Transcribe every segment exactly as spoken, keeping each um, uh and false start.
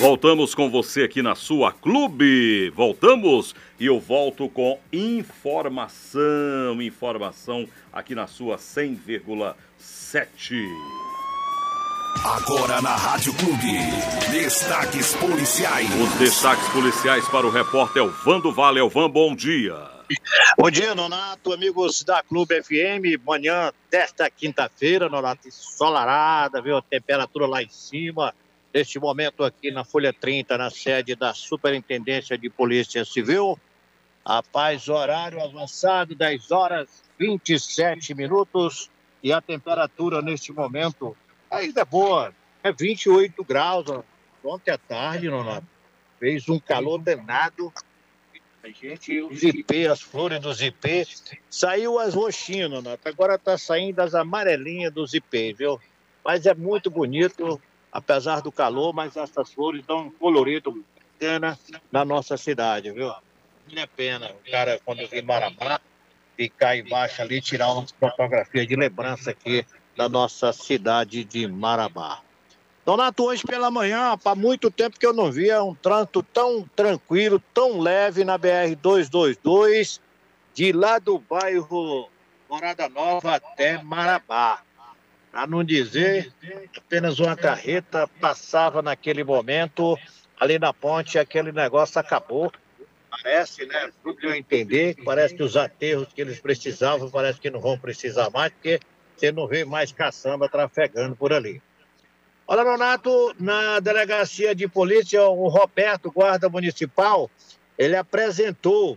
Voltamos com você aqui na sua Clube. Voltamos e eu volto com informação, informação aqui na sua cem vírgula sete. Agora na Rádio Clube, destaques policiais. Os destaques policiais para o repórter Elvan do Vale. Elvan, bom dia. Bom dia, Nonato, amigos da Clube F M. Manhã desta quinta-feira, Nonato, ensolarada, viu? A temperatura lá em cima. Neste momento aqui na Folha trinta, na sede da Superintendência de Polícia Civil. Rapaz, horário avançado, dez horas e vinte e sete minutos. E a temperatura neste momento ainda é boa, é vinte e oito graus. Ó. Ontem à tarde, Nonato, fez um calor danado. A gente, os ipê, as flores dos ipê, saiu as roxinhas, Nonato. Agora tá saindo as amarelinhas dos ipê, viu? Mas é muito bonito, apesar do calor, mas essas flores dão um colorido bacana na nossa cidade, viu? Vale a pena o cara, quando vir Marabá, ficar embaixo ali, tirar uma fotografia de lembrança aqui da nossa cidade de Marabá. Donato, hoje pela manhã, há muito tempo que eu não via um trânsito tão tranquilo, tão leve na B R duzentos e vinte e dois, de lá do bairro Morada Nova até Marabá. Para não dizer, apenas uma carreta passava naquele momento, ali na ponte, aquele negócio acabou. Parece, né, tudo que eu entender, parece que os aterros que eles precisavam, parece que não vão precisar mais, porque você não vê mais caçamba trafegando por ali. Olha, Nonato, na delegacia de polícia, o Roberto, guarda municipal, ele apresentou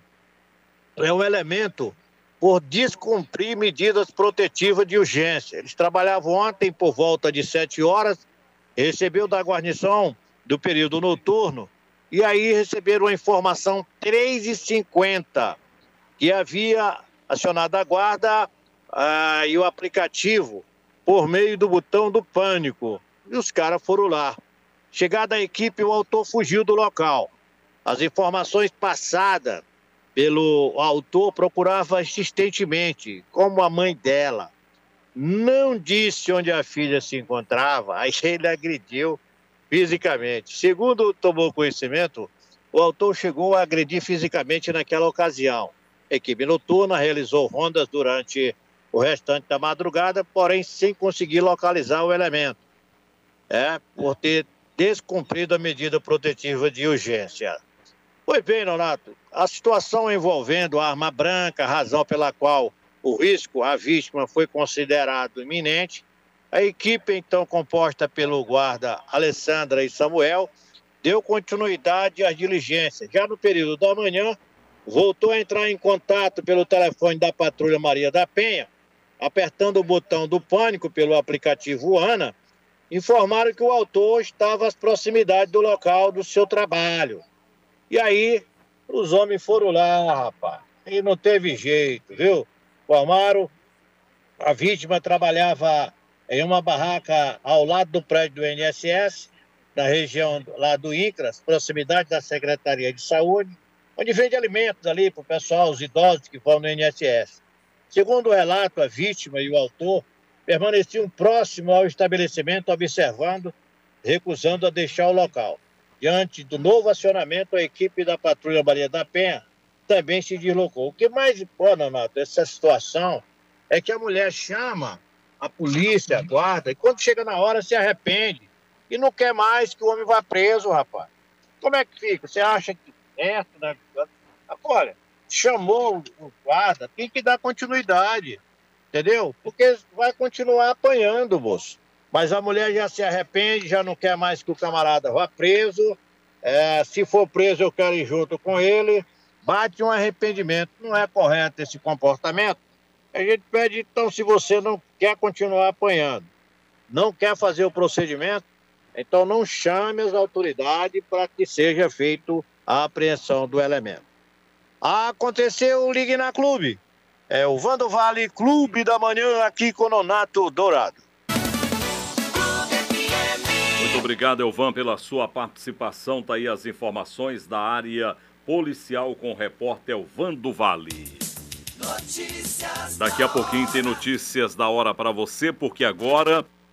é um elemento por descumprir medidas protetivas de urgência. Eles trabalhavam ontem por volta de sete horas, recebeu da guarnição do período noturno, e aí receberam a informação três e cinquenta, que havia acionado a guarda ah, e o aplicativo por meio do botão do pânico. E os caras foram lá. Chegada a equipe, o autor fugiu do local. As informações passadas pelo autor procurava insistentemente, como a mãe dela. Não disse onde a filha se encontrava, aí ele agrediu fisicamente. Segundo tomou conhecimento, o autor chegou a agredir fisicamente naquela ocasião. A equipe noturna realizou rondas durante o restante da madrugada, porém sem conseguir localizar o elemento. É, por ter descumprido a medida protetiva de urgência. Pois bem, Nonato, a situação envolvendo a arma branca, razão pela qual o risco à vítima foi considerado iminente, a equipe, então, composta pelo guarda Alessandra e Samuel, deu continuidade às diligências. Já no período da manhã, voltou a entrar em contato pelo telefone da Patrulha Maria da Penha, apertando o botão do pânico pelo aplicativo ANA, informaram que o autor estava às proximidades do local do seu trabalho. E aí, os homens foram lá, rapaz. E não teve jeito, viu? Formaram, a vítima trabalhava em uma barraca ao lado do prédio do I N S S, na região lá do INCRAS, proximidade da Secretaria de Saúde, onde vende alimentos ali para o pessoal, os idosos que vão no I N S S. Segundo o relato, a vítima e o autor permaneciam próximo ao estabelecimento, observando, recusando a deixar o local. Diante do novo acionamento, a equipe da Patrulha Maria da Penha também se deslocou. O que mais importa, Nonato, essa situação é que a mulher chama a polícia, a guarda, e quando chega na hora se arrepende e não quer mais que o homem vá preso, rapaz. Como é que fica? Você acha que é certo, né? Olha, chamou o guarda, tem que dar continuidade. Entendeu? Porque vai continuar apanhando, moço. Mas a mulher já se arrepende, já não quer mais que o camarada vá preso. É, se for preso, eu quero ir junto com ele. Bate um arrependimento. Não é correto esse comportamento. A gente pede, então, se você não quer continuar apanhando, não quer fazer o procedimento, então não chame as autoridades para que seja feita a apreensão do elemento. Aconteceu, ligue na Clube. É o Vando Vale Clube da Manhã, aqui com o Nonato Dourado. Muito obrigado, Elvan, pela sua participação. Tá aí as informações da área policial com o repórter Elvan do Vale. Daqui a pouquinho tem notícias da hora para você, porque agora